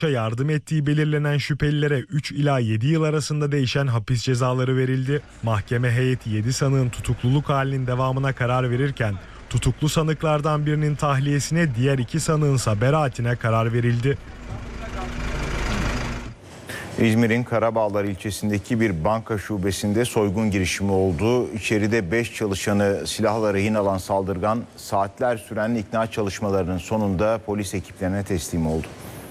yardım ettiği belirlenen şüphelilere 3 ila 7 yıl arasında değişen hapis cezaları verildi. Mahkeme heyeti 7 sanığın tutukluluk halinin devamına karar verirken tutuklu sanıklardan birinin tahliyesine, diğer 2 sanığınsa beraatine karar verildi. İzmir'in Karabağlar ilçesindeki bir banka şubesinde soygun girişimi oldu. İçeride 5 çalışanı silahla rehin alan saldırgan saatler süren ikna çalışmalarının sonunda polis ekiplerine teslim oldu.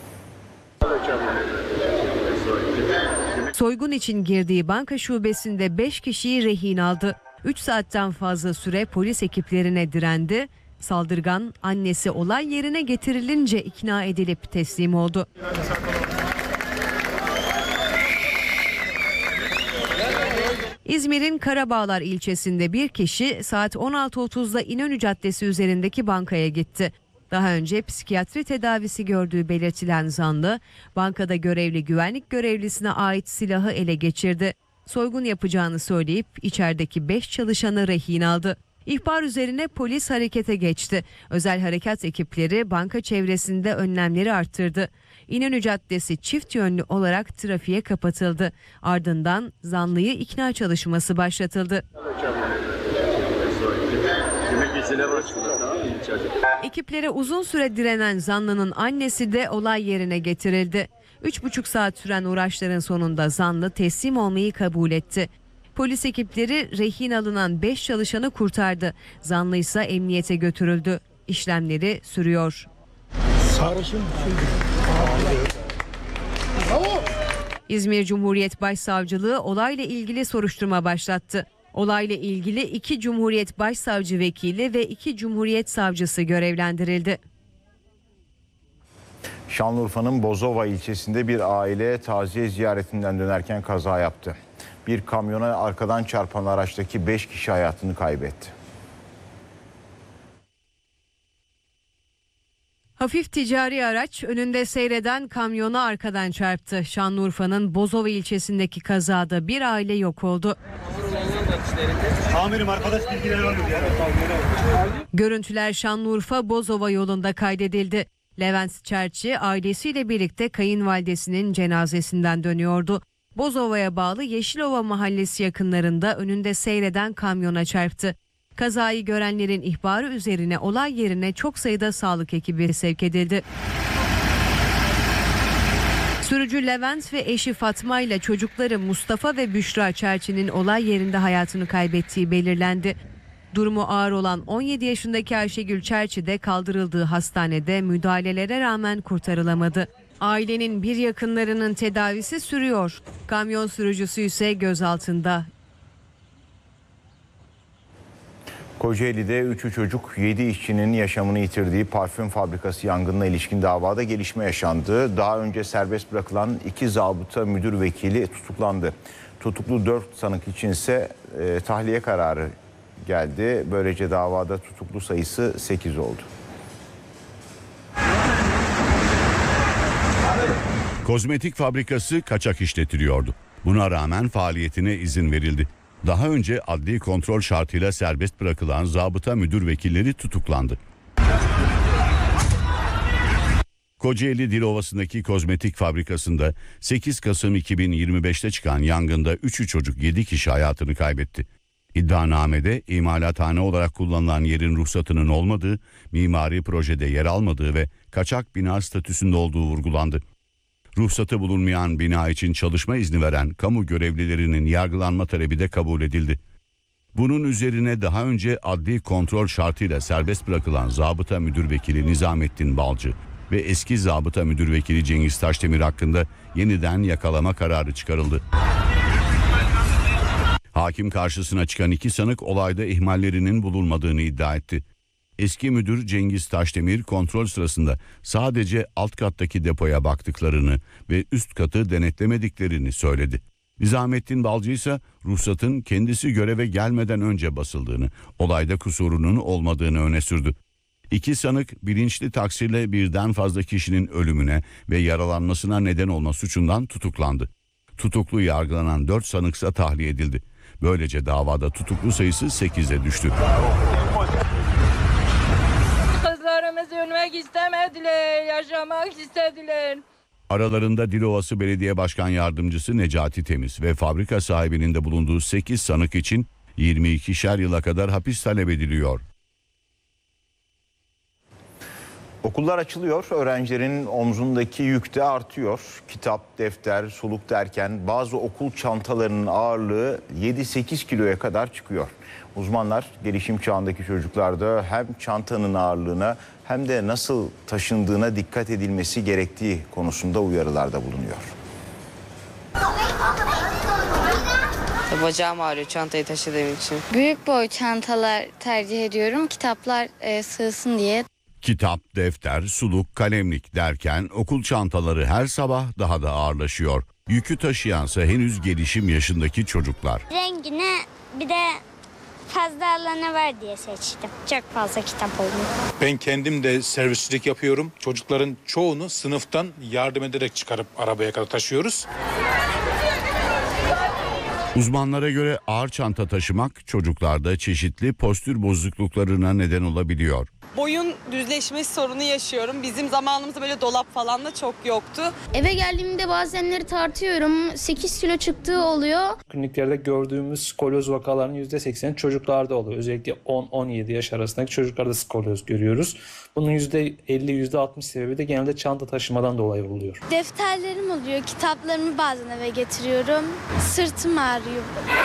Soygun için girdiği banka şubesinde 5 kişiyi rehin aldı. 3 saatten fazla süre polis ekiplerine direndi. Saldırgan annesi olay yerine getirilince ikna edilip teslim oldu. İzmir'in Karabağlar ilçesinde bir kişi saat 16.30'da İnönü Caddesi üzerindeki bankaya gitti. Daha önce psikiyatri tedavisi gördüğü belirtilen zanlı, bankada görevli güvenlik görevlisine ait silahı ele geçirdi. Soygun yapacağını söyleyip içerideki 5 çalışanı rehin aldı. İhbar üzerine polis harekete geçti. Özel harekat ekipleri banka çevresinde önlemleri arttırdı. İnönü Caddesi çift yönlü olarak trafiğe kapatıldı. Ardından zanlıyı ikna çalışması başlatıldı. Ekiplere uzun süre direnen zanlının annesi de olay yerine getirildi. 3,5 saat süren uğraşların sonunda zanlı teslim olmayı kabul etti. Polis ekipleri rehin alınan 5 çalışanı kurtardı. Zanlı ise emniyete götürüldü. İşlemleri sürüyor. İzmir Cumhuriyet Başsavcılığı olayla ilgili soruşturma başlattı. Olayla ilgili 2 Cumhuriyet Başsavcı Vekili ve 2 Cumhuriyet Savcısı görevlendirildi. Şanlıurfa'nın Bozova ilçesinde bir aile taziye ziyaretinden dönerken kaza yaptı. Bir kamyona arkadan çarpan araçtaki 5 kişi hayatını kaybetti. Hafif ticari araç önünde seyreden kamyona arkadan çarptı. Şanlıurfa'nın Bozova ilçesindeki kazada bir aile yok oldu. Amirim arkadaş bilgileri alıyor. Görüntüler Şanlıurfa Bozova yolunda kaydedildi. Levent Çerçi ailesiyle birlikte kayınvalidesinin cenazesinden dönüyordu. Bozova'ya bağlı Yeşilova mahallesi yakınlarında önünde seyreden kamyona çarptı. Kazayı görenlerin ihbarı üzerine olay yerine çok sayıda sağlık ekibi sevk edildi. Sürücü Levent ve eşi Fatma ile çocukları Mustafa ve Büşra Çerçi'nin olay yerinde hayatını kaybettiği belirlendi. Durumu ağır olan 17 yaşındaki Ayşegül Çerçi de kaldırıldığı hastanede müdahalelere rağmen kurtarılamadı. Ailenin bir yakınlarının tedavisi sürüyor. Kamyon sürücüsü ise gözaltında. Kocaeli'de 3'ü çocuk 7 işçinin yaşamını yitirdiği parfüm fabrikası yangınına ilişkin davada gelişme yaşandı. Daha önce serbest bırakılan 2 zabıta müdür vekili tutuklandı. Tutuklu 4 sanık içinse tahliye kararı geldi. Böylece davada tutuklu sayısı 8 oldu. Kozmetik fabrikası kaçak işletiliyordu. Buna rağmen faaliyetine izin verildi. Daha önce adli kontrol şartıyla serbest bırakılan zabıta müdür vekilleri tutuklandı. Kocaeli Dilovası'ndaki kozmetik fabrikasında 8 Kasım 2025'te çıkan yangında 3'ü çocuk 7 kişi hayatını kaybetti. İddianamede imalathane olarak kullanılan yerin ruhsatının olmadığı, mimari projede yer almadığı ve kaçak bina statüsünde olduğu vurgulandı. Ruhsatı bulunmayan bina için çalışma izni veren kamu görevlilerinin yargılanma talebi de kabul edildi. Bunun üzerine daha önce adli kontrol şartıyla serbest bırakılan zabıta müdür vekili Nizamettin Balcı ve eski zabıta müdür vekili Cengiz Taşdemir hakkında yeniden yakalama kararı çıkarıldı. Hakim karşısına çıkan 2 sanık olayda ihmallerinin bulunmadığını iddia etti. Eski müdür Cengiz Taşdemir kontrol sırasında sadece alt kattaki depoya baktıklarını ve üst katı denetlemediklerini söyledi. Nizamettin Balcı ise ruhsatın kendisi göreve gelmeden önce basıldığını, olayda kusurunun olmadığını öne sürdü. 2 sanık bilinçli taksirle birden fazla kişinin ölümüne ve yaralanmasına neden olma suçundan tutuklandı. Tutuklu yargılanan 4 sanıksa tahliye edildi. Böylece davada tutuklu sayısı 8'e düştü. Kızlarımız ölmek istemediler, yaşamak istediler. Aralarında Dilovası Belediye Başkan Yardımcısı Necati Temiz ve fabrika sahibinin de bulunduğu 8 sanık için 22'şer yıla kadar hapis talep ediliyor. Okullar açılıyor, öğrencilerin omzundaki yük de artıyor. Kitap, defter, suluk derken bazı okul çantalarının ağırlığı 7-8 kiloya kadar çıkıyor. Uzmanlar gelişim çağındaki çocuklarda hem çantanın ağırlığına hem de nasıl taşındığına dikkat edilmesi gerektiği konusunda uyarılarda bulunuyor. Bacağım ağrıyor çantayı taşıdığım için. Büyük boy çantalar tercih ediyorum. Kitaplar sığsın diye. Kitap, defter, suluk, kalemlik derken okul çantaları her sabah daha da ağırlaşıyor. Yükü taşıyansa henüz gelişim yaşındaki çocuklar. Rengine bir de fazla alanı var diye seçtim. Çok fazla kitap oldu. Ben kendim de servisçilik yapıyorum. Çocukların çoğunu sınıftan yardım ederek çıkarıp arabaya kadar taşıyoruz. Uzmanlara göre ağır çanta taşımak çocuklarda çeşitli postür bozukluklarına neden olabiliyor. Boyun düzleşmesi sorunu yaşıyorum. Bizim zamanımızda böyle dolap falan da çok yoktu. Eve geldiğimde bazenleri tartıyorum. 8 kilo çıktığı oluyor. Kliniklerde gördüğümüz skolyoz vakalarının %80'i çocuklarda oluyor. Özellikle 10-17 yaş arasındaki çocuklarda skolyoz görüyoruz. Bunun %50-%60 sebebi de genelde çanta taşımadan dolayı oluyor. Defterlerim oluyor. Kitaplarımı bazen eve getiriyorum. Sırtım ağrıyor.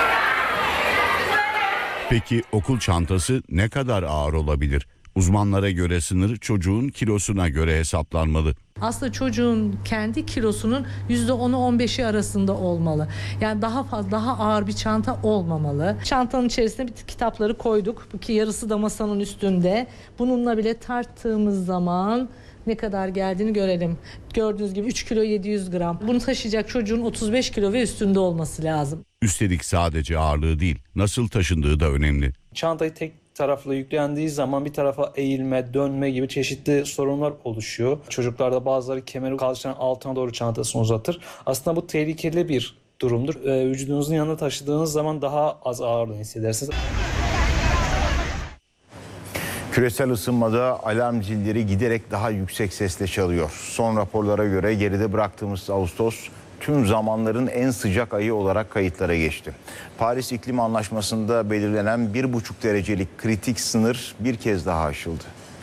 Peki okul çantası ne kadar ağır olabilir? Uzmanlara göre sınır çocuğun kilosuna göre hesaplanmalı. Aslında çocuğun kendi kilosunun %10'u 15'i arasında olmalı. Yani daha ağır bir çanta olmamalı. Çantanın içerisine kitapları koyduk ki yarısı da masanın üstünde. Bununla bile tarttığımız zaman ne kadar geldiğini görelim. Gördüğünüz gibi 3 kilo 700 gram. Bunu taşıyacak çocuğun 35 kilo ve üstünde olması lazım. Üstelik sadece ağırlığı değil, nasıl taşındığı da önemli. Çantayı tek taraflı yüklendiği zaman bir tarafa eğilme, dönme gibi çeşitli sorunlar oluşuyor. Çocuklarda bazıları kemeri kalçanın altına doğru çantasını uzatır. Aslında bu tehlikeli bir durumdur. Vücudunuzun yanında taşıdığınız zaman daha az ağırlığını hissedersiniz. Küresel ısınmada alarm zilleri giderek daha yüksek sesle çalıyor. Son raporlara göre geride bıraktığımız Ağustos tüm zamanların en sıcak ayı olarak kayıtlara geçti. Paris İklim Anlaşması'nda belirlenen 1,5 derecelik kritik sınır bir kez daha aşıldı.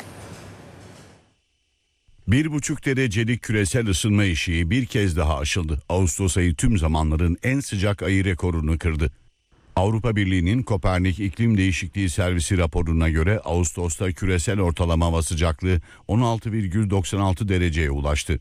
1,5 derecelik küresel ısınma eşiği bir kez daha aşıldı. Ağustos ayı tüm zamanların en sıcak ayı rekorunu kırdı. Avrupa Birliği'nin Kopernik İklim Değişikliği Servisi raporuna göre Ağustos'ta küresel ortalama hava sıcaklığı 16,96 dereceye ulaştı.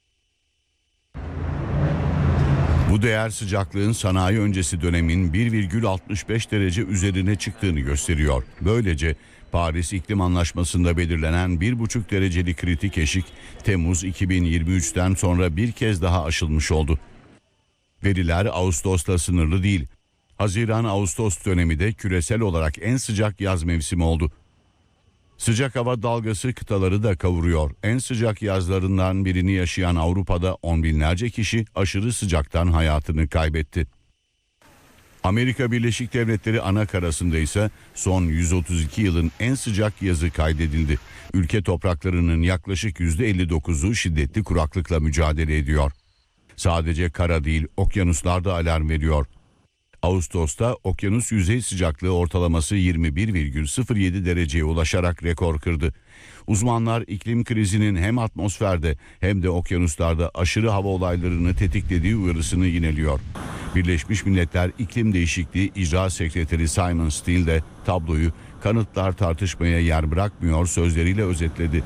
Bu değer sıcaklığın sanayi öncesi dönemin 1,65 derece üzerine çıktığını gösteriyor. Böylece Paris İklim Anlaşması'nda belirlenen 1,5 derecelik kritik eşik Temmuz 2023'ten sonra bir kez daha aşılmış oldu. Veriler Ağustos'ta sınırlı değil. Haziran-Ağustos dönemi de küresel olarak en sıcak yaz mevsimi oldu. Sıcak hava dalgası kıtaları da kavuruyor. En sıcak yazlarından birini yaşayan Avrupa'da on binlerce kişi aşırı sıcaktan hayatını kaybetti. Amerika Birleşik Devletleri anakarasında ise son 132 yılın en sıcak yazı kaydedildi. Ülke topraklarının yaklaşık %59'u şiddetli kuraklıkla mücadele ediyor. Sadece kara değil, okyanuslar da alarm veriyor. Ağustos'ta okyanus yüzey sıcaklığı ortalaması 21,07 dereceye ulaşarak rekor kırdı. Uzmanlar iklim krizinin hem atmosferde hem de okyanuslarda aşırı hava olaylarını tetiklediği uyarısını yineliyor. Birleşmiş Milletler İklim Değişikliği İcra Sekreteri Simon Steele de tabloyu "kanıtlar tartışmaya yer bırakmıyor" sözleriyle özetledi.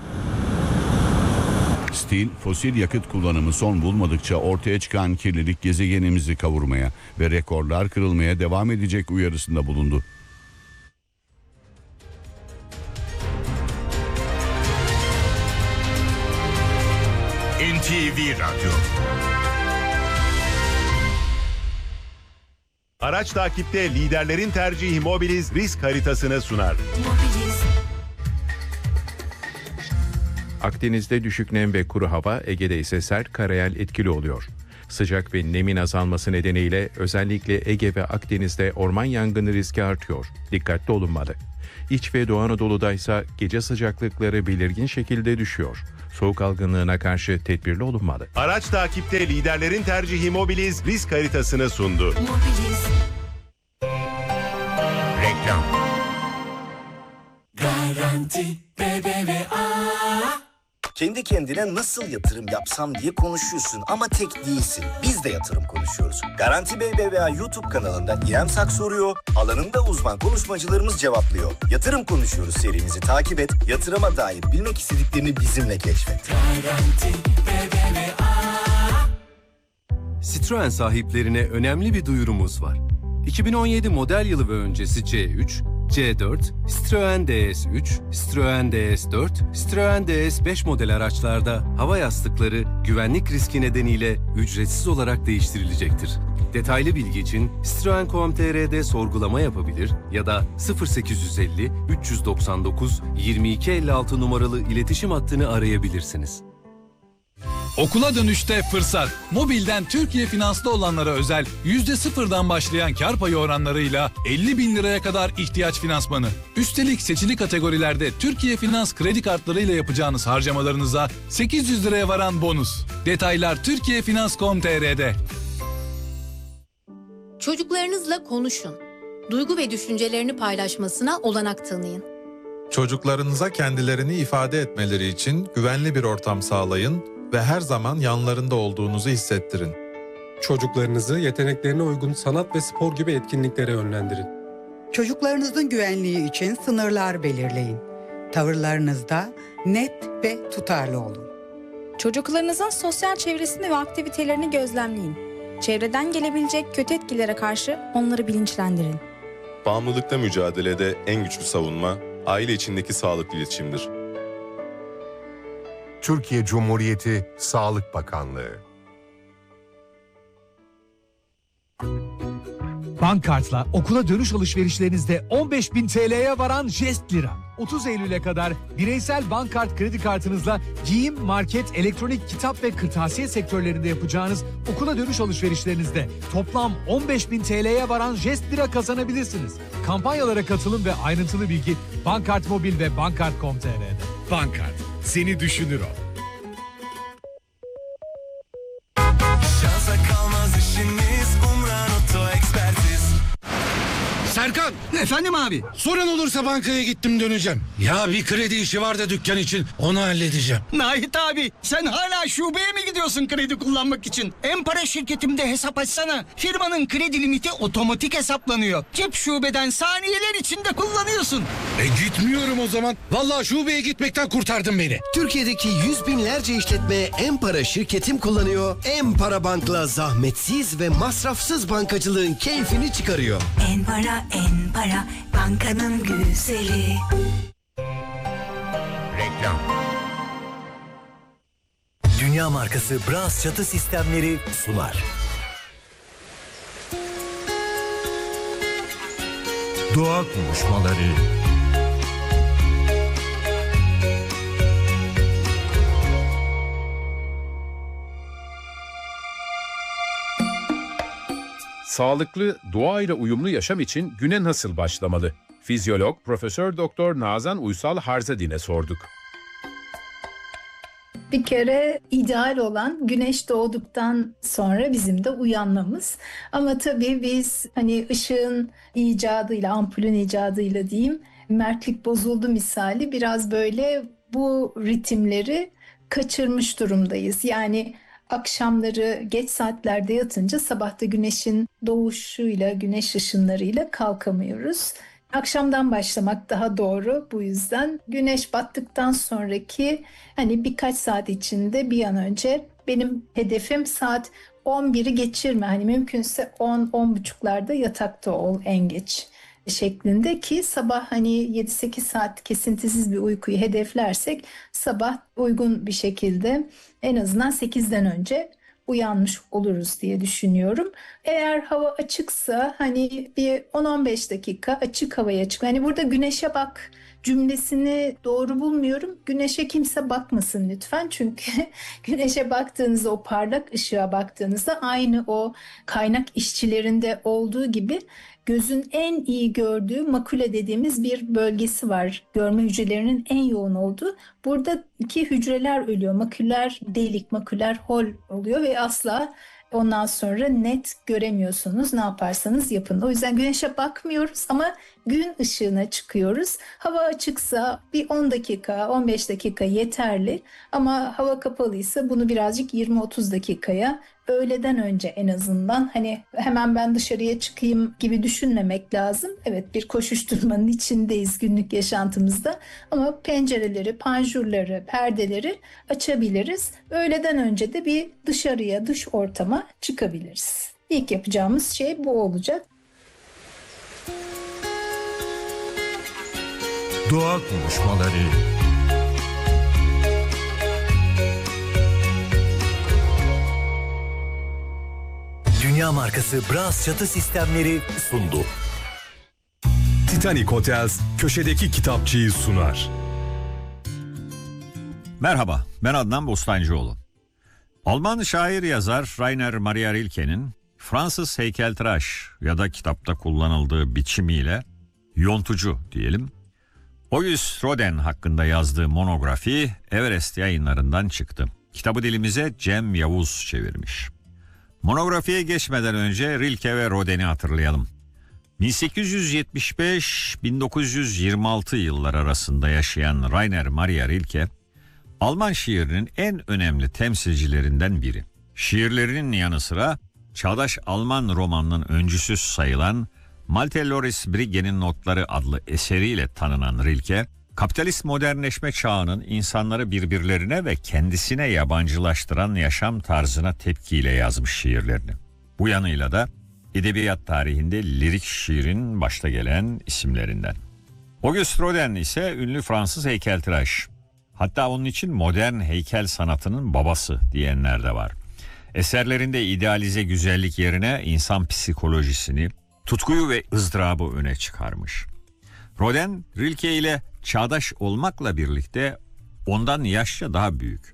Steele, fosil yakıt kullanımı son bulmadıkça ortaya çıkan kirlilik gezegenimizi kavurmaya ve rekorlar kırılmaya devam edecek uyarısında bulundu. NTV Radyo. Araç takipte liderlerin tercihi Mobiliz risk haritasını sunar. Akdeniz'de düşük nem ve kuru hava, Ege'de ise sert karayel etkili oluyor. Sıcak ve nemin azalması nedeniyle özellikle Ege ve Akdeniz'de orman yangını riski artıyor. Dikkatli olunmalı. İç ve Doğu Anadolu'da ise gece sıcaklıkları belirgin şekilde düşüyor. Soğuk algınlığına karşı tedbirli olunmalı. Araç takipte liderlerin tercihi Mobiliz risk haritasını sundu. Reklam. Garanti BBVA. Kendi kendine nasıl yatırım yapsam diye konuşuyorsun ama tek değilsin. Biz de yatırım konuşuyoruz. Garanti BBVA YouTube kanalında İrem Sak soruyor, alanında uzman konuşmacılarımız cevaplıyor. Yatırım konuşuyoruz serimizi takip et, yatırıma dair bilmek istediklerini bizimle keşfet. Garanti BBVA. Citroen sahiplerine önemli bir duyurumuz var. 2017 model yılı ve öncesi C3, C4, Citroen DS3, Citroen DS4, Citroen DS5 model araçlarda hava yastıkları güvenlik riski nedeniyle ücretsiz olarak değiştirilecektir. Detaylı bilgi için Citroen.com.tr'de sorgulama yapabilir ya da 0850 399 2256 numaralı iletişim hattını arayabilirsiniz. Okula dönüşte fırsat. Mobil'den Türkiye Finans'ta olanlara özel %0'dan başlayan kar payı oranlarıyla 50 bin liraya kadar ihtiyaç finansmanı. Üstelik seçili kategorilerde Türkiye Finans kredi kartlarıyla yapacağınız harcamalarınıza 800 liraya varan bonus. Detaylar turkiyefinans.com.tr'de. Çocuklarınızla konuşun. Duygu ve düşüncelerini paylaşmasına olanak tanıyın. Çocuklarınıza kendilerini ifade etmeleri için güvenli bir ortam sağlayın ve her zaman yanlarında olduğunuzu hissettirin. Çocuklarınızı yeteneklerine uygun sanat ve spor gibi etkinliklere yönlendirin. Çocuklarınızın güvenliği için sınırlar belirleyin. Tavırlarınızda net ve tutarlı olun. Çocuklarınızın sosyal çevresini ve aktivitelerini gözlemleyin. Çevreden gelebilecek kötü etkilere karşı onları bilinçlendirin. Bağımlılıkla mücadelede en güçlü savunma, aile içindeki sağlıklı iletişimdir. Türkiye Cumhuriyeti Sağlık Bakanlığı. Bankkart'la okula dönüş alışverişlerinizde 15.000 TL'ye varan Jest Lira. 30 Eylül'e kadar bireysel Bankkart kredi kartınızla giyim, market, elektronik, kitap ve kırtasiye sektörlerinde yapacağınız okula dönüş alışverişlerinizde toplam 15.000 TL'ye varan Jest Lira kazanabilirsiniz. Kampanyalara katılın ve ayrıntılı bilgi Bankkart Mobil ve Bankkart.com.tr'de. Bankkart, seni düşünür o. Şansa kalmaz işiniz, Umran Oto Ekspertiz. Serkan! Efendim abi? Sorun olursa bankaya gittim döneceğim. Ya bir kredi işi var da dükkan için, onu halledeceğim. Nahit abi, sen hala şubeye mi gidiyorsun kredi kullanmak için? Empara şirketimde hesap açsana. Firmanın kredi limiti otomatik hesaplanıyor. Cep şubeden saniyeler içinde kullanıyorsun. Gitmiyorum o zaman. Vallahi şubeye gitmekten kurtardın beni. Türkiye'deki yüz binlerce işletme Empara şirketim kullanıyor. Empara Bank'la zahmetsiz ve masrafsız bankacılığın keyfini çıkarıyor. Empara, Empara, bankanın güzeli. Reklam. Dünya markası Bras çatı sistemleri sunar. Doğa konuşmaları. Sağlıklı, doğayla uyumlu yaşam için güne nasıl başlamalı? Fizyolog Profesör Doktor Nazan Uysal Harzadin'e sorduk. Bir kere ideal olan güneş doğduktan sonra bizim de uyanmamız. Ama tabii biz hani ışığın icadıyla, ampulün icadıyla diyeyim, mertlik bozuldu misali biraz böyle bu ritimleri kaçırmış durumdayız. Yani akşamları geç saatlerde yatınca sabahta güneşin doğuşuyla, güneş ışınlarıyla kalkamıyoruz. Akşamdan başlamak daha doğru. Bu yüzden güneş battıktan sonraki hani birkaç saat içinde bir an önce benim hedefim saat 11'i geçirme. Hani mümkünse 10-10.30'larda yatakta ol en geç şeklinde ki sabah hani 7-8 saat kesintisiz bir uykuyu hedeflersek sabah uygun bir şekilde en azından 8'den önce uyanmış oluruz diye düşünüyorum. Eğer hava açıksa hani bir 10-15 dakika açık havaya çık. Hani burada güneşe bak cümlesini doğru bulmuyorum. Güneşe kimse bakmasın lütfen. Çünkü güneşe baktığınızda, o parlak ışığa baktığınızda aynı o kaynak işçilerinde olduğu gibi gözün en iyi gördüğü makule dediğimiz bir bölgesi var. Görme hücrelerinin en yoğun olduğu. Burada iki hücreler ölüyor. Maküler delik, maküler hol oluyor ve asla ondan sonra net göremiyorsunuz ne yaparsanız yapın. O yüzden güneşe bakmıyoruz ama gün ışığına çıkıyoruz. Hava açıksa bir 10 dakika, 15 dakika yeterli. Ama hava kapalıysa bunu birazcık 20-30 dakikaya, öğleden önce en azından, hani hemen ben dışarıya çıkayım gibi düşünmemek lazım. Evet, bir koşuşturmanın içindeyiz günlük yaşantımızda ama pencereleri, panjurları, perdeleri açabiliriz. Öğleden önce de bir dışarıya, dış ortama çıkabiliriz. İlk yapacağımız şey bu olacak. Doğa konuşmaları. Dünya markası Bras çatı sistemleri sundu. Titanic Hotels köşedeki kitapçıyı sunar. Merhaba, ben Adnan Bostancıoğlu. Alman şair yazar Rainer Maria Rilke'nin Fransız heykeltıraş ya da kitapta kullanıldığı biçimiyle yontucu diyelim, Auguste Rodin hakkında yazdığı monografi Everest Yayınları'ndan çıktı. Kitabı dilimize Cem Yavuz çevirmiş. Monografiye geçmeden önce Rilke ve Rodin'i hatırlayalım. 1875-1926 yıllar arasında yaşayan Rainer Maria Rilke, Alman şiirinin en önemli temsilcilerinden biri. Şiirlerinin yanı sıra çağdaş Alman romanının öncüsü sayılan Malte Loris Brigge'nin Notları adlı eseriyle tanınan Rilke, kapitalist modernleşme çağının insanları birbirlerine ve kendisine yabancılaştıran yaşam tarzına tepkiyle yazmış şiirlerini. Bu yanıyla da edebiyat tarihinde lirik şiirin başta gelen isimlerinden. Auguste Rodin ise ünlü Fransız heykeltıraş. Hatta onun için modern heykel sanatının babası diyenler de var. Eserlerinde idealize güzellik yerine insan psikolojisini, tutkuyu ve ızdırabı öne çıkarmış. Rodin, Rilke ile çağdaş olmakla birlikte ondan yaşça daha büyük.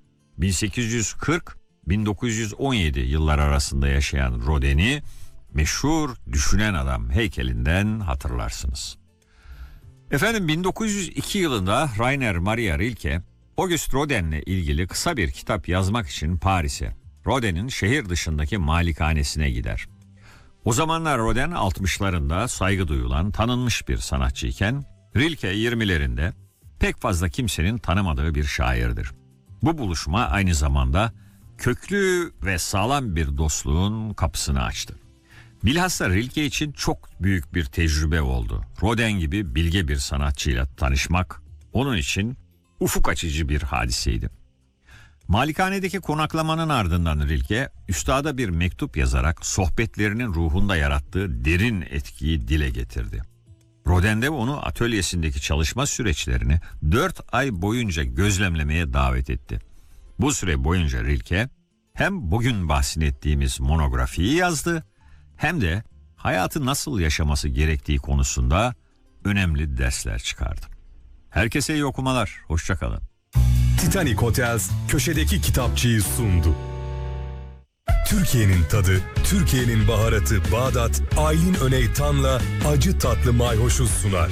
1840-1917 yıllar arasında yaşayan Rodin'i meşhur Düşünen Adam heykelinden hatırlarsınız. Efendim 1902 yılında Rainer Maria Rilke, Auguste Rodin'le ilgili kısa bir kitap yazmak için Paris'e, Rodin'in şehir dışındaki malikanesine gider. O zamanlar Rodin 60'larında saygı duyulan, tanınmış bir sanatçıyken, Rilke 20'lerinde pek fazla kimsenin tanımadığı bir şairdir. Bu buluşma aynı zamanda köklü ve sağlam bir dostluğun kapısını açtı. Bilhassa Rilke için çok büyük bir tecrübe oldu. Rodin gibi bilge bir sanatçıyla tanışmak onun için ufuk açıcı bir hadiseydi. Malikanedeki konaklamanın ardından Rilke, üstada bir mektup yazarak sohbetlerinin ruhunda yarattığı derin etkiyi dile getirdi. Rodin de onu atölyesindeki çalışma süreçlerini 4 ay boyunca gözlemlemeye davet etti. Bu süre boyunca Rilke hem bugün bahsini ettiğimiz monografiyi yazdı, hem de hayatı nasıl yaşaması gerektiği konusunda önemli dersler çıkardı. Herkese iyi okumalar, hoşça kalın. Titanic Hotels köşedeki kitapçıyı sundu. Türkiye'nin tadı, Türkiye'nin baharatı Bağdat, Aylin Öneytan'la acı tatlı mayhoşu sunar.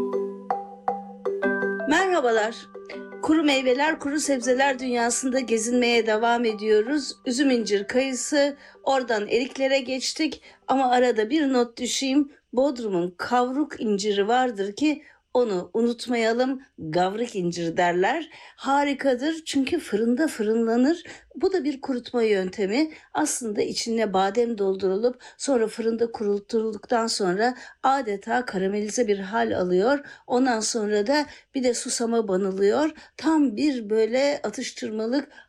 Merhabalar. Kuru meyveler, kuru sebzeler dünyasında gezinmeye devam ediyoruz. Üzüm, incir, kayısı, oradan eriklere geçtik. Ama arada bir not düşeyim. Bodrum'un kavruk inciri vardır ki onu unutmayalım, gavruk incir derler. Harikadır çünkü fırında fırınlanır. Bu da bir kurutma yöntemi. Aslında içine badem doldurulup sonra fırında kurutulduktan sonra adeta karamelize bir hal alıyor. Ondan sonra da bir de susama banılıyor. Tam bir böyle atıştırmalık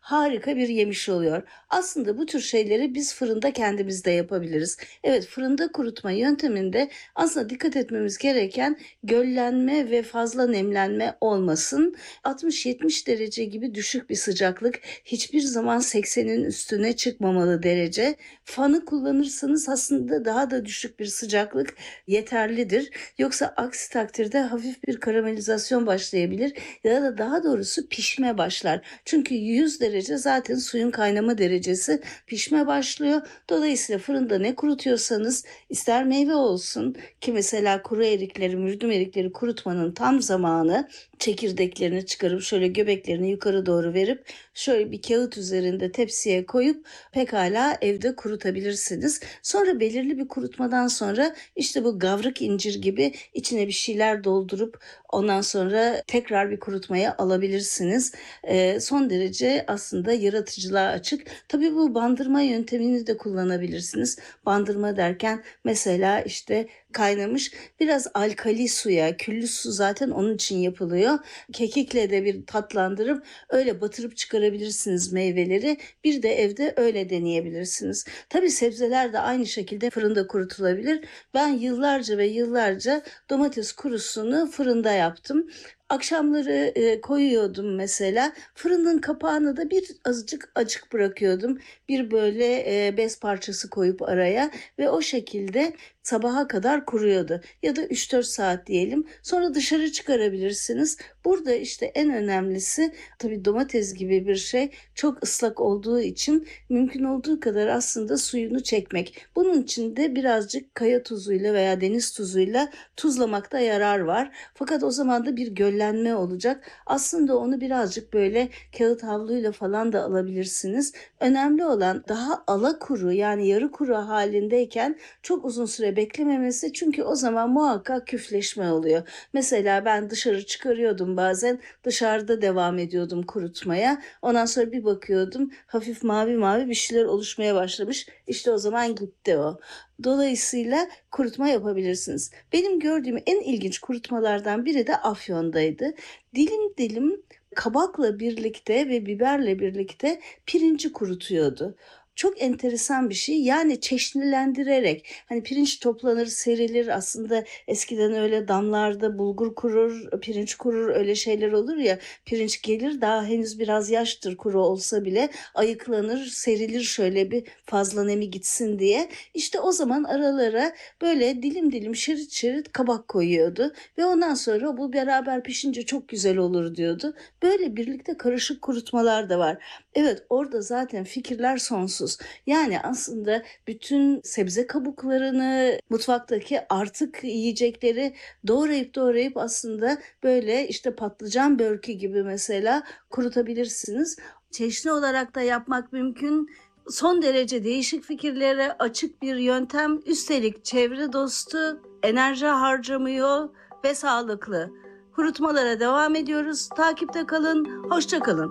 harika bir yemiş oluyor. Aslında bu tür şeyleri biz fırında kendimiz de yapabiliriz. Evet, fırında kurutma yönteminde aslında dikkat etmemiz gereken göllenme ve fazla nemlenme olmasın. 60-70 derece gibi düşük bir sıcaklık, hiçbir zaman 80'in üstüne çıkmamalı derece. Fanı kullanırsanız aslında daha da düşük bir sıcaklık yeterlidir. Yoksa aksi takdirde hafif bir karamelizasyon başlayabilir ya da daha doğrusu pişme başlar. Çünkü 100 derece zaten suyun kaynama derecesi, pişme başlıyor. Dolayısıyla fırında ne kurutuyorsanız, ister meyve olsun ki mesela kuru erikleri, mürdüm erikleri kurutmanın tam zamanı, çekirdeklerini çıkarıp şöyle göbeklerini yukarı doğru verip şöyle bir kağıt üzerinde tepsiye koyup pekala evde kurutabilirsiniz. Sonra belirli bir kurutmadan sonra işte bu gavrık incir gibi içine bir şeyler doldurup ondan sonra tekrar bir kurutmaya alabilirsiniz. Son derece aslında yaratıcılığa açık. Tabii bu bandırma yöntemini de kullanabilirsiniz. Bandırma derken mesela işte kaynamış biraz alkali suya, küllü su zaten onun için yapılıyor. Kekikle de bir tatlandırıp öyle batırıp çıkarabilirsiniz meyveleri. Bir de evde öyle deneyebilirsiniz. Tabii sebzeler de aynı şekilde fırında kurutulabilir. Ben yıllarca ve yıllarca domates kurusunu fırında yaptım. Akşamları koyuyordum mesela. Fırının kapağını da bir azıcık açık bırakıyordum. Bir böyle bez parçası koyup araya ve o şekilde sabaha kadar kuruyordu. Ya da 3-4 saat diyelim. Sonra dışarı çıkarabilirsiniz. Burada işte en önemlisi tabii domates gibi bir şey çok ıslak olduğu için mümkün olduğu kadar aslında suyunu çekmek. Bunun için de birazcık kaya tuzuyla veya deniz tuzuyla tuzlamakta yarar var. Fakat o zaman da bir göllenme olacak. Aslında onu birazcık böyle kağıt havluyla falan da alabilirsiniz. Önemli olan daha alakuru yani yarı kuru halindeyken çok uzun süre beklememesi, çünkü o zaman muhakkak küfleşme oluyor. Mesela ben dışarı çıkarıyordum, bazen dışarıda devam ediyordum kurutmaya. Ondan sonra bir bakıyordum hafif mavi mavi bir şeyler oluşmaya başlamış. İşte o zaman gitti o. Dolayısıyla kurutma yapabilirsiniz. Benim gördüğüm en ilginç kurutmalardan biri de Afyon'daydı. Dilim dilim kabakla birlikte ve biberle birlikte pirinci kurutuyordu. Çok enteresan bir şey, yani çeşnilendirerek, hani pirinç toplanır serilir, aslında eskiden öyle damlarda bulgur kurur, pirinç kurur, öyle şeyler olur ya, pirinç gelir daha henüz biraz yaştır kuru olsa bile, ayıklanır serilir şöyle bir fazla nemi gitsin diye. İşte o zaman aralara böyle dilim dilim şerit şerit kabak koyuyordu ve ondan sonra bu beraber pişince çok güzel olur diyordu. Böyle birlikte karışık kurutmalar da var. Evet, orada zaten fikirler sonsuz. Yani aslında bütün sebze kabuklarını, mutfaktaki artık yiyecekleri doğrayıp aslında böyle işte patlıcan börkü gibi mesela kurutabilirsiniz. Çeşni olarak da yapmak mümkün. Son derece değişik fikirlere açık bir yöntem. Üstelik çevre dostu, enerji harcamıyor ve sağlıklı. Kurutmalara devam ediyoruz. Takipte kalın. Hoşça kalın.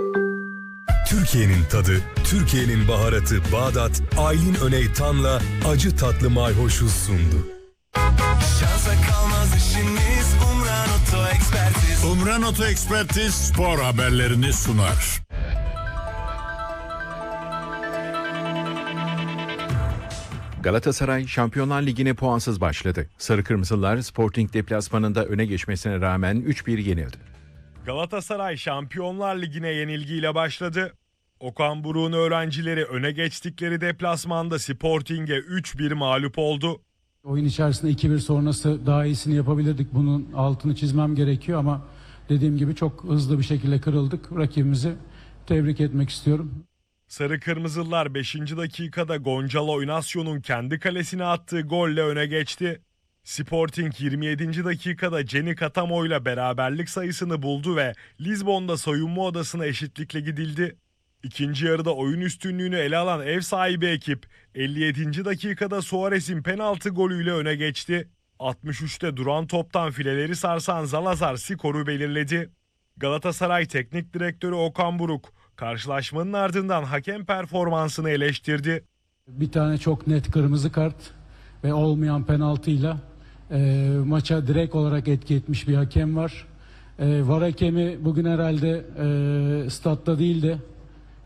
Türkiye'nin tadı, Türkiye'nin baharatı Bağdat, Aylin Öney Tan'la acı tatlı mayhoşu sundu. Şansa kalmaz işiniz, Umran Oto Ekspertiz. Umran Oto Ekspertiz spor haberlerini sunar. Galatasaray Şampiyonlar Ligi'ne puansız başladı. Sarı Kırmızılar Sporting deplasmanında öne geçmesine rağmen 3-1 yenildi. Galatasaray Şampiyonlar Ligi'ne yenilgiyle başladı. Okan Buruk'un öğrencileri öne geçtikleri deplasmanda Sporting'e 3-1 mağlup oldu. Oyun içerisinde 2-1 sonrası daha iyisini yapabilirdik. Bunun altını çizmem gerekiyor ama dediğim gibi çok hızlı bir şekilde kırıldık. Rakibimizi tebrik etmek istiyorum. Sarı Kırmızılar 5. dakikada Gonçalo Inacion'un kendi kalesine attığı golle öne geçti. Sporting 27. dakikada Jenny Katamo ile beraberlik sayısını buldu ve Lizbon'da soyunma odasına eşitlikle gidildi. İkinci yarıda oyun üstünlüğünü ele alan ev sahibi ekip 57. dakikada Suarez'in penaltı golüyle öne geçti. 63'te duran toptan fileleri sarsan Zalazar skoru belirledi. Galatasaray Teknik Direktörü Okan Buruk karşılaşmanın ardından hakem performansını eleştirdi. Bir tane çok net kırmızı kart ve olmayan penaltıyla maça direkt olarak etki etmiş bir hakem var. VAR hakemi bugün herhalde statta değil de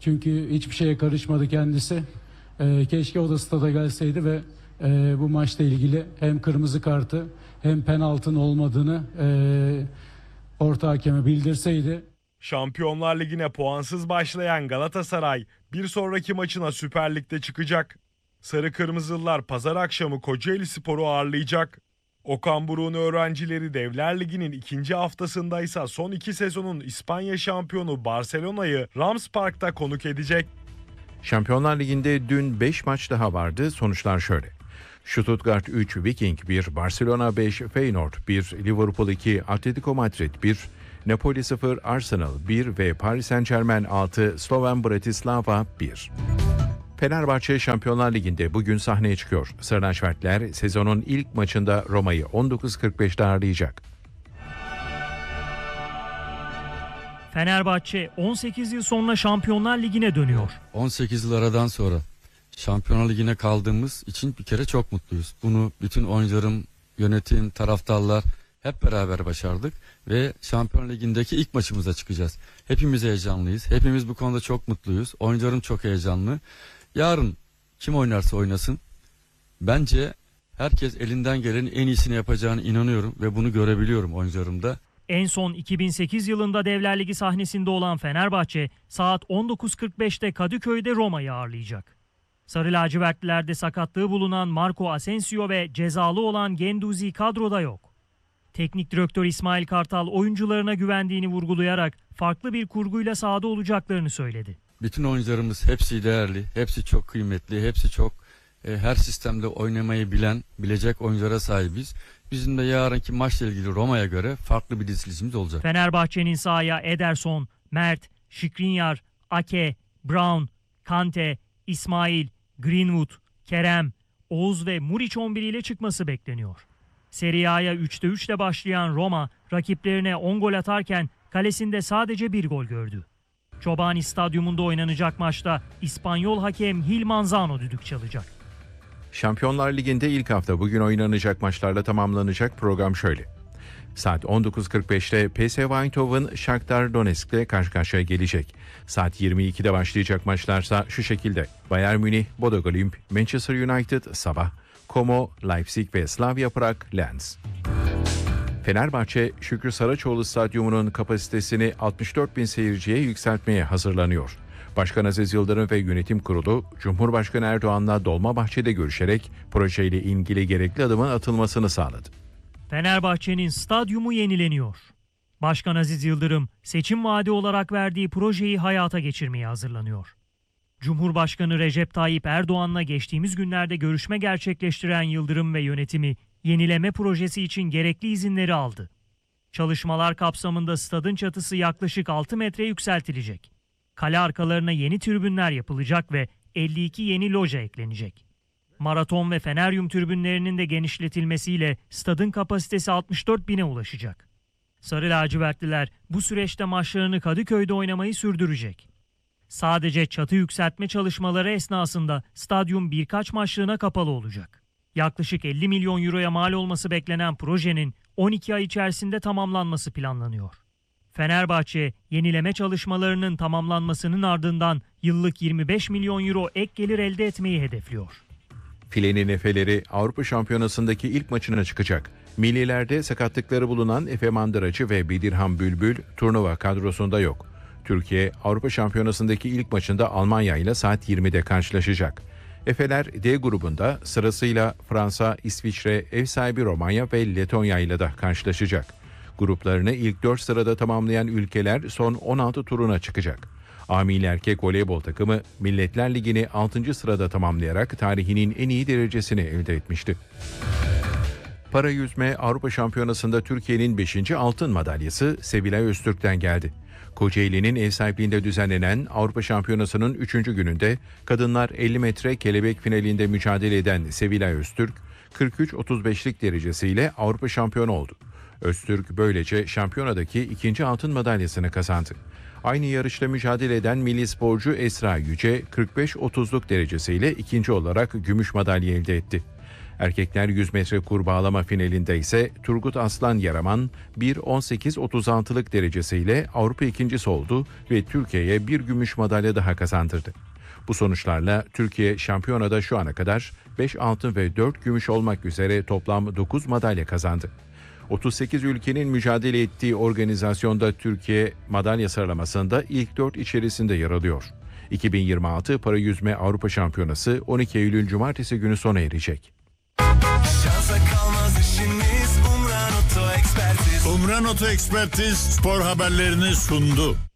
Çünkü hiçbir şeye karışmadı kendisi. Keşke o da stada gelseydi ve bu maçla ilgili hem kırmızı kartı hem penaltının olmadığını orta hakeme bildirseydi. Şampiyonlar Ligi'ne puansız başlayan Galatasaray bir sonraki maçına Süper Lig'de çıkacak. Sarı Kırmızılılar pazar akşamı Kocaelispor'u ağırlayacak. Okan Buruk'un öğrencileri Devler Ligi'nin ikinci haftasındaysa son 2 sezonun İspanya şampiyonu Barcelona'yı Rams Park'ta konuk edecek. Şampiyonlar Ligi'nde dün 5 maç daha vardı. Sonuçlar şöyle. Stuttgart 3, Viking 1, Barcelona 5, Feyenoord 1, Liverpool 2, Atletico Madrid 1, Napoli 0, Arsenal 1 ve Paris Saint-Germain 6, Slovan Bratislava 1. Fenerbahçe Şampiyonlar Ligi'nde bugün sahneye çıkıyor. Sarı lacivertler sezonun ilk maçında Roma'yı 19.45'te ağırlayacak. Fenerbahçe 18 yıl sonra Şampiyonlar Ligi'ne dönüyor. 18 yıl aradan sonra Şampiyonlar Ligi'ne kaldığımız için bir kere çok mutluyuz. Bunu bütün oyuncularım, yönetim, taraftarlar hep beraber başardık ve Şampiyonlar Ligi'ndeki ilk maçımıza çıkacağız. Hepimiz heyecanlıyız. Hepimiz bu konuda çok mutluyuz. Oyuncularım çok heyecanlı. Yarın kim oynarsa oynasın bence herkes elinden gelenin en iyisini yapacağını inanıyorum ve bunu görebiliyorum oyuncularımda. En son 2008 yılında Devler Ligi sahnesinde olan Fenerbahçe saat 19.45'te Kadıköy'de Roma'yı ağırlayacak. Sarı lacivertlilerde sakatlığı bulunan Marco Asensio ve cezalı olan Guendouzi kadroda yok. Teknik direktör İsmail Kartal oyuncularına güvendiğini vurgulayarak farklı bir kurguyla sahada olacaklarını söyledi. Bütün oyuncularımız hepsi değerli, hepsi çok kıymetli, hepsi çok her sistemde oynamayı bilecek oyunculara sahibiz. Bizim de yarınki maçla ilgili Roma'ya göre farklı bir dizilişimiz olacak. Fenerbahçe'nin sahaya Ederson, Mert, Skriniar, Ake, Brown, Kante, İsmail, Greenwood, Kerem, Oğuz ve Muriç 11 ile çıkması bekleniyor. Serie A'ya 3'te 3 ile başlayan Roma rakiplerine 10 gol atarken kalesinde sadece 1 gol gördü. Çobani Stadyumunda oynanacak maçta İspanyol hakem Gil Manzano düdük çalacak. Şampiyonlar Ligi'nde ilk hafta bugün oynanacak maçlarla tamamlanacak. Program şöyle. Saat 19.45'te PSV Eindhoven Shakhtar Donetsk'le karşı karşıya gelecek. Saat 22'de başlayacak maçlarsa şu şekilde: Bayern Münih, Bodo Glimt, Manchester United sabah, Como, Leipzig ve Slavia Prag Lens. Fenerbahçe, Şükrü Saraçoğlu Stadyumu'nun kapasitesini 64.000 seyirciye yükseltmeye hazırlanıyor. Başkan Aziz Yıldırım ve yönetim kurulu Cumhurbaşkanı Erdoğan'la Dolmabahçe'de görüşerek projeyle ilgili gerekli adımın atılmasını sağladı. Fenerbahçe'nin stadyumu yenileniyor. Başkan Aziz Yıldırım seçim vaadi olarak verdiği projeyi hayata geçirmeye hazırlanıyor. Cumhurbaşkanı Recep Tayyip Erdoğan'la geçtiğimiz günlerde görüşme gerçekleştiren Yıldırım ve yönetimi yenileme projesi için gerekli izinleri aldı. Çalışmalar kapsamında stadın çatısı yaklaşık 6 metre yükseltilecek. Kale arkalarına yeni tribünler yapılacak ve 52 yeni loja eklenecek. Maraton ve Feneryum tribünlerinin de genişletilmesiyle stadın kapasitesi 64.000'e ulaşacak. Sarı lacivertliler bu süreçte maçlarını Kadıköy'de oynamayı sürdürecek. Sadece çatı yükseltme çalışmaları esnasında stadyum birkaç maçlığına kapalı olacak. Yaklaşık 50 milyon euroya mal olması beklenen projenin 12 ay içerisinde tamamlanması planlanıyor. Fenerbahçe, yenileme çalışmalarının tamamlanmasının ardından yıllık 25 milyon euro ek gelir elde etmeyi hedefliyor. Filenin Efe'leri Avrupa Şampiyonası'ndaki ilk maçına çıkacak. Millilerde sakatlıkları bulunan Efe Mandıracı ve Bedirhan Bülbül turnuva kadrosunda yok. Türkiye, Avrupa Şampiyonası'ndaki ilk maçında Almanya ile saat 20'de karşılaşacak. Efeler D grubunda sırasıyla Fransa, İsviçre, ev sahibi Romanya ve Letonya ile de karşılaşacak. Gruplarını ilk 4 sırada tamamlayan ülkeler son 16 turuna çıkacak. Amil erkek voleybol takımı Milletler Ligi'ni 6. sırada tamamlayarak tarihinin en iyi derecesini elde etmişti. Para yüzme Avrupa Şampiyonası'nda Türkiye'nin 5. altın madalyası Sevilay Öztürk'ten geldi. Kocaeli'nin ev sahipliğinde düzenlenen Avrupa Şampiyonası'nın 3. gününde kadınlar 50 metre kelebek finalinde mücadele eden Sevilay Öztürk, 43-35'lik derecesiyle Avrupa şampiyonu oldu. Öztürk böylece şampiyonadaki 2. altın madalyasını kazandı. Aynı yarışta mücadele eden milli sporcu Esra Yüce, 45-30'luk derecesiyle 2. olarak gümüş madalya elde etti. Erkekler 100 metre kur bağlama finalinde ise Turgut Aslan Yaraman 1.18.36'lık derecesiyle Avrupa ikincisi oldu ve Türkiye'ye bir gümüş madalya daha kazandırdı. Bu sonuçlarla Türkiye şampiyonada şu ana kadar 5 altın ve 4 gümüş olmak üzere toplam 9 madalya kazandı. 38 ülkenin mücadele ettiği organizasyonda Türkiye madalya sıralamasında ilk 4 içerisinde yer alıyor. 2026 para yüzme Avrupa Şampiyonası 12 Eylül Cumartesi günü sona erecek. Şansa kalmaz işiniz. Umran Oto Ekspertiz. Umran Oto Ekspertiz spor haberlerini sundu.